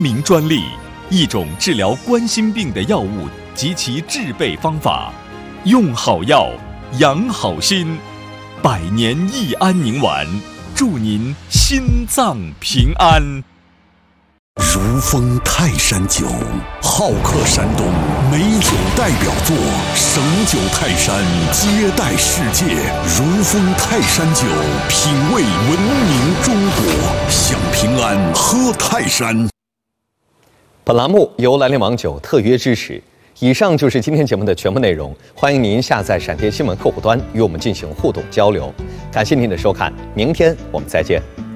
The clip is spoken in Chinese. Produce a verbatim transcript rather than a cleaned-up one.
名专利，一种治疗冠心病的药物及其制备方法。用好药，养好心，百年益安宁丸，祝您心脏平安。 如风泰山酒，好客山东美酒代表作，省酒泰山接待世界。如风泰山酒，品味文明中国，享平安，喝泰山。 本栏目由兰陵王酒特约支持。以上就是今天节目的全部内容，欢迎您下载闪电新闻客户端与我们进行互动交流。感谢您的收看，明天我们再见。